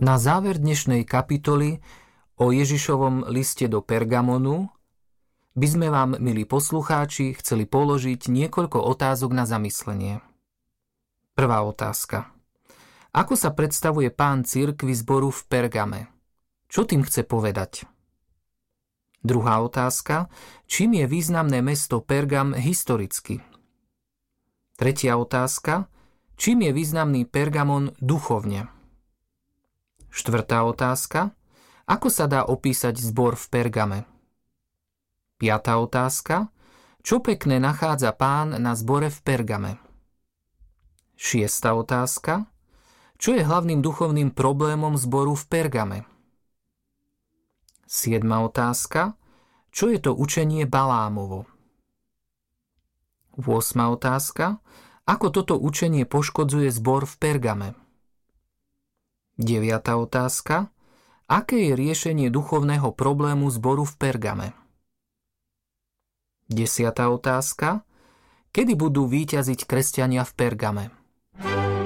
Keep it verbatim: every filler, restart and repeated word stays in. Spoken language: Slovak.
Na záver dnešnej kapitoly o Ježišovom liste do Pergamonu by sme vám, milí poslucháči, chceli položiť niekoľko otázok na zamyslenie. Prvá otázka. Ako sa predstavuje Pán cirkvi zboru v Pergame? Čo tým chce povedať? Druhá otázka. Čím je významné mesto Pergam historicky? Tretia otázka. Čím je významný Pergamon duchovne? Štvrtá otázka. Ako sa dá opísať zbor v Pergame? Piatá otázka. Čo pekné nachádza Pán na zbore v Pergame? Šiesta otázka. Čo je hlavným duchovným problémom zboru v Pergame? Siedma otázka. Čo je to učenie Balámovo? Ôsma otázka. Ako toto učenie poškodzuje zbor v Pergame? Deviata otázka. Aké je riešenie duchovného problému zboru v Pergame? Desiata otázka. Kedy budú víťaziť kresťania v Pergame?